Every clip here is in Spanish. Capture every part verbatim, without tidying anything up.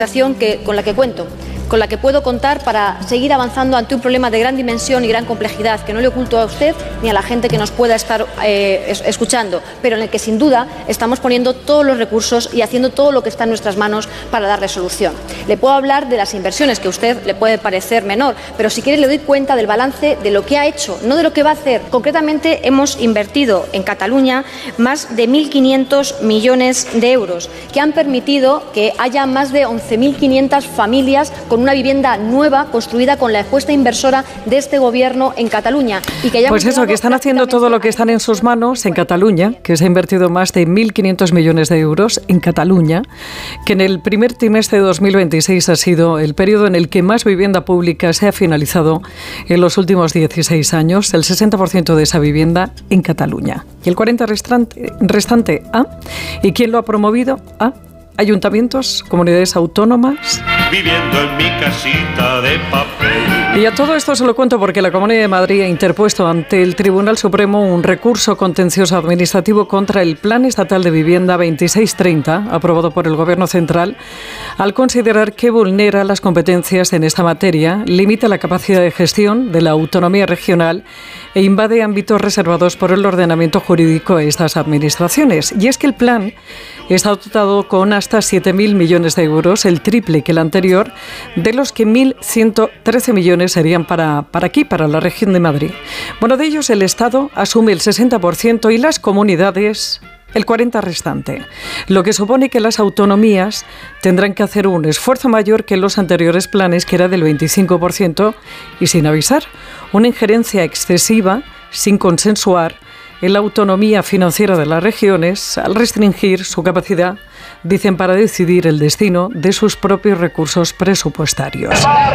Que, con la que cuento, con la que puedo contar para seguir avanzando ante un problema de gran dimensión y gran complejidad que no le oculto a usted ni a la gente que nos pueda estar eh, escuchando, pero en el que sin duda estamos poniendo todos los recursos y haciendo todo lo que está en nuestras manos para darle solución. Le puedo hablar de las inversiones, que a usted le puede parecer menor, pero si quiere le doy cuenta del balance de lo que ha hecho, no de lo que va a hacer. Concretamente hemos invertido en Cataluña más de mil quinientos millones de euros, que han permitido que haya más de once mil quinientas familias con una vivienda nueva construida con la apuesta inversora de este gobierno en Cataluña. Y que pues eso, que están haciendo todo lo que están en sus manos en Cataluña, que se ha invertido más de mil quinientos millones de euros en Cataluña, que en el primer trimestre de dos mil veintiséis ha sido el periodo en el que más vivienda pública se ha finalizado en los últimos dieciséis años, el sesenta por ciento de esa vivienda en Cataluña. Y el cuarenta por ciento restante, restante ¿ah? ¿Y quién lo ha promovido? ¿Ah? Ayuntamientos, comunidades autónomas. Viviendo en mi casita de papel. Y a todo esto se lo cuento porque la Comunidad de Madrid ha interpuesto ante el Tribunal Supremo un recurso contencioso administrativo contra el Plan Estatal de Vivienda veintiséis treinta, aprobado por el Gobierno Central, al considerar que vulnera las competencias en esta materia, limita la capacidad de gestión de la autonomía regional e invade ámbitos reservados por el ordenamiento jurídico a estas administraciones. Y es que el plan está dotado con hasta siete mil millones de euros, el triple que el anterior, de los que mil ciento trece millones serían para, para aquí, para la región de Madrid. Bueno, de ellos el Estado asume el sesenta por ciento y las comunidades el cuarenta por ciento restante, lo que supone que las autonomías tendrán que hacer un esfuerzo mayor que en los anteriores planes, que era del veinticinco por ciento, y sin avisar, una injerencia excesiva, sin consensuar, en la autonomía financiera de las regiones al restringir su capacidad, dicen, para decidir el destino de sus propios recursos presupuestarios.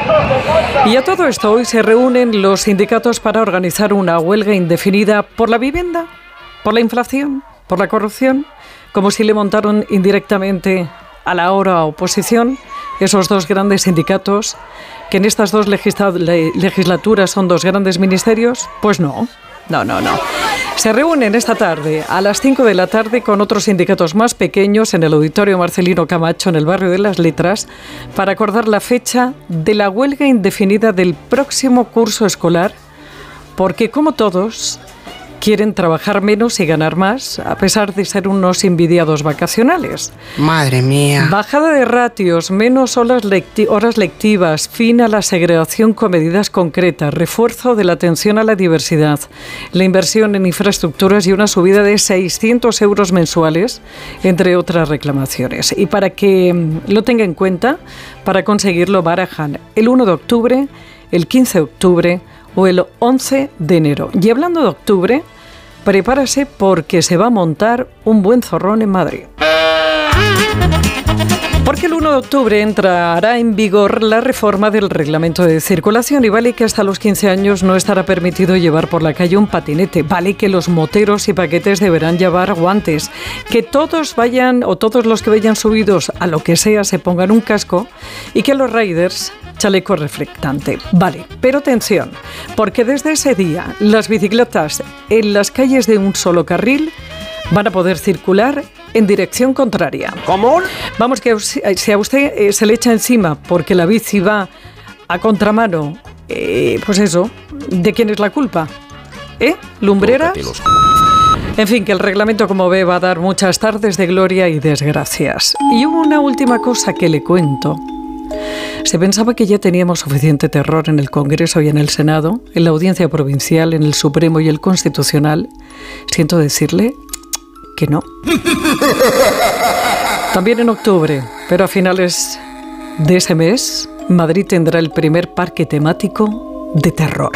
Y a todo esto hoy se reúnen los sindicatos para organizar una huelga indefinida por la vivienda, por la inflación, por la corrupción, como si le montaron indirectamente a la ahora oposición esos dos grandes sindicatos, que en estas dos legislaturas son dos grandes ministerios. Pues no. No, no, no. Se reúnen esta tarde a las cinco de la tarde con otros sindicatos más pequeños en el Auditorio Marcelino Camacho, en el barrio de Las Letras, para acordar la fecha de la huelga indefinida del próximo curso escolar, porque como todos quieren trabajar menos y ganar más, a pesar de ser unos envidiados vacacionales. Madre mía. Bajada de ratios, menos horas, lecti- horas lectivas, fin a la segregación con medidas concretas, refuerzo de la atención a la diversidad, la inversión en infraestructuras y una subida de seiscientos euros mensuales, entre otras reclamaciones. Y para que lo tenga en cuenta, para conseguirlo barajan el uno de octubre, el quince de octubre o el once de enero. Y hablando de octubre, prepárase porque se va a montar un buen zorrón en Madrid. Porque el uno de octubre entrará en vigor la reforma del reglamento de circulación y vale que hasta los quince años no estará permitido llevar por la calle un patinete. Vale que los moteros y paquetes deberán llevar guantes. Que todos vayan, o todos los que vayan subidos a lo que sea, se pongan un casco, y que los riders chaleco reflectante. Vale, pero atención, porque desde ese día las bicicletas en las calles de un solo carril van a poder circular en dirección contraria. ¿Cómo? Vamos, que si a usted eh, se le echa encima porque la bici va a contramano, eh, pues eso, ¿de quién es la culpa? ¿Eh? ¿Lumbreras? En fin, que el reglamento, como ve, va a dar muchas tardes de gloria y desgracias. Y una última cosa que le cuento. Se pensaba que ya teníamos suficiente terror en el Congreso y en el Senado, en la Audiencia Provincial, en el Supremo y el Constitucional. Siento decirle que no. También en octubre, pero a finales de ese mes, Madrid tendrá el primer parque temático de terror.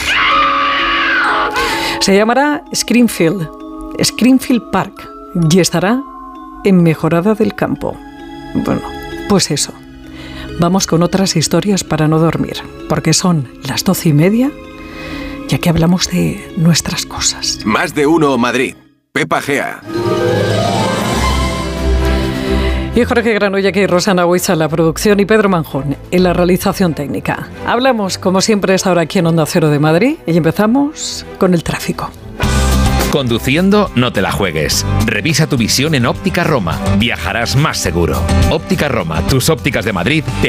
Se llamará Screamfield, Screamfield Park, y estará en Mejorada del Campo. Bueno, pues eso. Vamos con otras historias para no dormir, porque son las doce y media, ya que hablamos de nuestras cosas. Más de uno Madrid. Pepa Gea. Y Jorge Granollers y Rosana Huiza en la producción y Pedro Manjón en la realización técnica. Hablamos, como siempre, a esta hora aquí en Onda Cero de Madrid y empezamos con el tráfico. Conduciendo, no te la juegues. Revisa tu visión en Óptica Roma. Viajarás más seguro. Óptica Roma, tus ópticas de Madrid, te